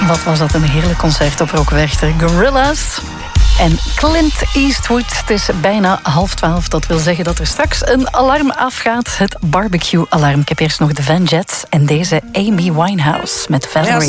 Wat was dat een heerlijk concert op Rock Werchter. Gorillaz en Clint Eastwood. Het is bijna 11:30. Dat wil zeggen dat er straks een alarm afgaat. Het barbecue-alarm. Ik heb eerst nog de Van Jets en deze Amy Winehouse met Valerie.